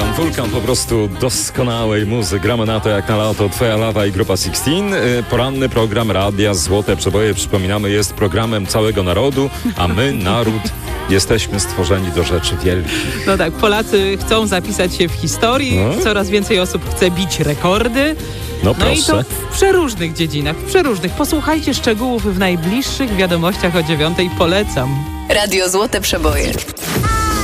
Wulkan po prostu doskonałej muzy. Gramy na to jak na lato. Twoja lawa i grupa 16. Poranny program Radia Złote Przeboje, przypominamy, jest programem całego narodu, a my, naród, jesteśmy stworzeni do rzeczy wielkich. No tak, Polacy chcą zapisać się w historii, coraz więcej osób chce bić rekordy. No proszę. I to w przeróżnych dziedzinach, w przeróżnych. Posłuchajcie szczegółów w najbliższych wiadomościach o 9:00. Polecam. Radio Złote Przeboje.